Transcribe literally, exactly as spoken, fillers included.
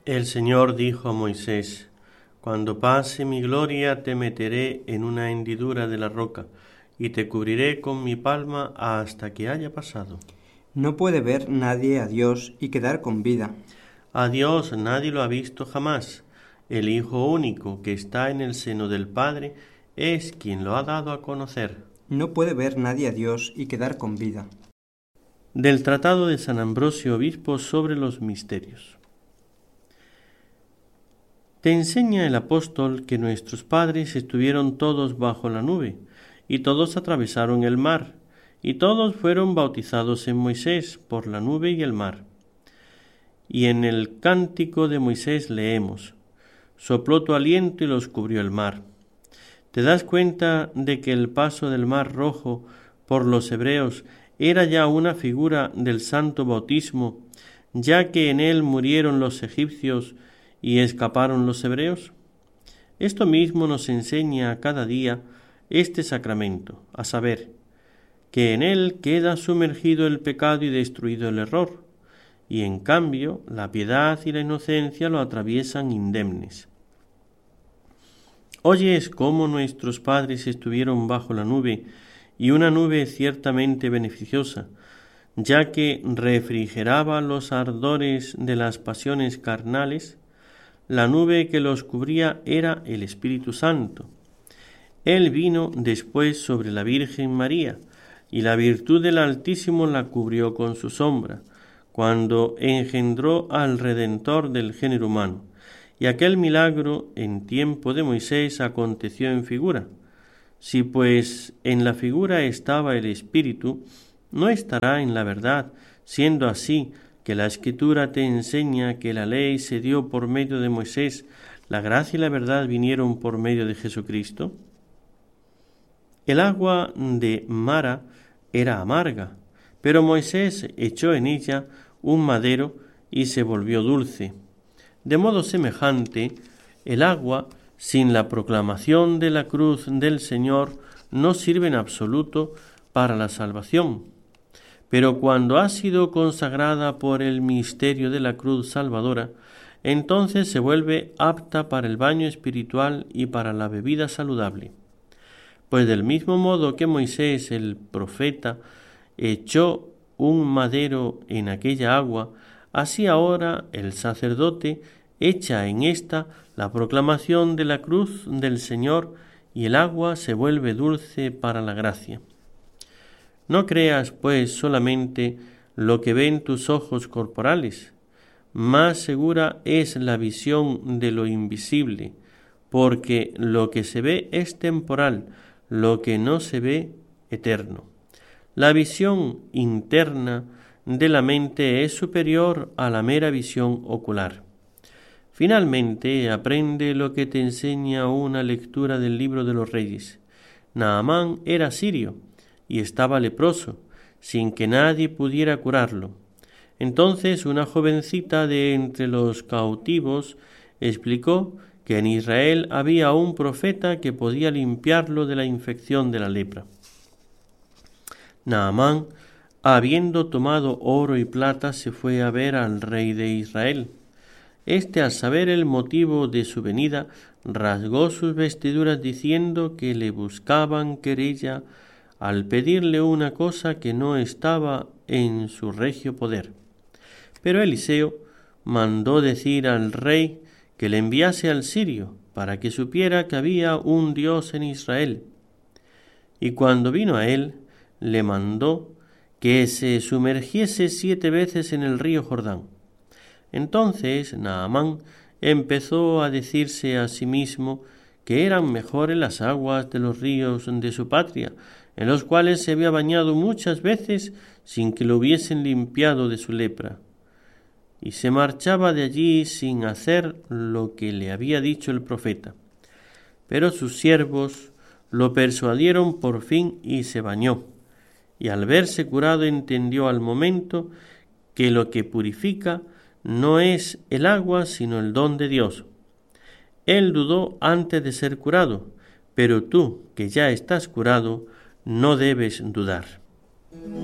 El Señor dijo a Moisés: Cuando pase mi gloria te meteré en una hendidura de la roca, y te cubriré con mi palma hasta que haya pasado. No puede ver nadie a Dios y quedar con vida. A Dios nadie lo ha visto jamás. El Hijo único que está en el seno del Padre es quien lo ha dado a conocer. No puede ver nadie a Dios y quedar con vida. Del Tratado de San Ambrosio Obispo sobre los misterios. Te enseña el apóstol que nuestros padres estuvieron todos bajo la nube, y todos atravesaron el mar, y todos fueron bautizados en Moisés por la nube y el mar. Y en el cántico de Moisés leemos: sopló tu aliento y los cubrió el mar. ¿Te das cuenta de que el paso del mar rojo por los hebreos era ya una figura del santo bautismo, ya que en él murieron los egipcios y escaparon los hebreos? Esto mismo nos enseña cada día este sacramento, a saber, que en él queda sumergido el pecado y destruido el error, y en cambio la piedad y la inocencia lo atraviesan indemnes. Oyes cómo nuestros padres estuvieron bajo la nube, y una nube ciertamente beneficiosa, ya que refrigeraba los ardores de las pasiones carnales. La nube que los cubría era el Espíritu Santo. Él vino después sobre la Virgen María, y la virtud del Altísimo la cubrió con su sombra, cuando engendró al Redentor del género humano. Y aquel milagro en tiempo de Moisés aconteció en figura. Si pues en la figura estaba el Espíritu, no estará en la verdad, siendo así que la Escritura te enseña que la ley se dio por medio de Moisés, la gracia y la verdad vinieron por medio de Jesucristo. El agua de Mara era amarga, pero Moisés echó en ella un madero y se volvió dulce. De modo semejante, el agua, sin la proclamación de la cruz del Señor, no sirve en absoluto para la salvación. Pero cuando ha sido consagrada por el misterio de la cruz salvadora, entonces se vuelve apta para el baño espiritual y para la bebida saludable. Pues del mismo modo que Moisés, el profeta, echó un madero en aquella agua, así ahora el sacerdote echa en ésta la proclamación de la cruz del Señor, y el agua se vuelve dulce para la gracia. No creas, pues, solamente lo que ven tus ojos corporales. Más segura es la visión de lo invisible, porque lo que se ve es temporal, lo que no se ve, eterno. La visión interna de la mente es superior a la mera visión ocular. Finalmente, aprende lo que te enseña una lectura del libro de los Reyes. Naamán era sirio y estaba leproso, sin que nadie pudiera curarlo. Entonces una jovencita de entre los cautivos explicó que en Israel había un profeta que podía limpiarlo de la infección de la lepra. Naamán, habiendo tomado oro y plata, se fue a ver al rey de Israel. Este, al saber el motivo de su venida, rasgó sus vestiduras diciendo que le buscaban querella al pedirle una cosa que no estaba en su regio poder. Pero Eliseo mandó decir al rey que le enviase al sirio, para que supiera que había un Dios en Israel. Y cuando vino a él, le mandó que se sumergiese siete veces en el río Jordán. Entonces Naamán empezó a decirse a sí mismo que eran mejores las aguas de los ríos de su patria, en los cuales se había bañado muchas veces sin que lo hubiesen limpiado de su lepra. Y se marchaba de allí sin hacer lo que le había dicho el profeta. Pero sus siervos lo persuadieron por fin y se bañó. Y al verse curado entendió al momento que lo que purifica no es el agua sino el don de Dios. Él dudó antes de ser curado, pero tú, que ya estás curado, no debes dudar.